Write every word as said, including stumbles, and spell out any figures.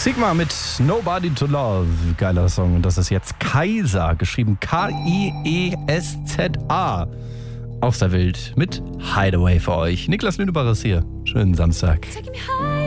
Sigma mit Nobody to Love. Geiler Song. Und das ist jetzt Kaiser, geschrieben K I E S Z A. Aus der Welt mit Hideaway für euch. Niklas Lünebacher ist hier. Schönen Samstag.